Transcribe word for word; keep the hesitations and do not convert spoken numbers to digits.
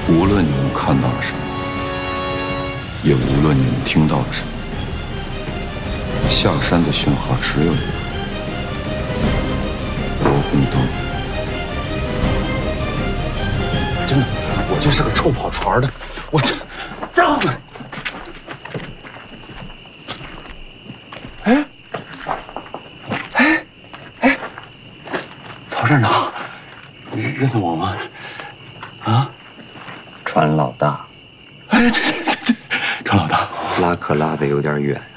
无论你们看到了什么，也无论你们听到了什么，下山的讯号只有一个：罗红灯。 真的，我就是个臭跑船的，我这张嘴。哎，哎，哎，曹站长，你认得我吗？啊？ 船老大。 哎，对对对对，船老大， 拉客拉的有点远。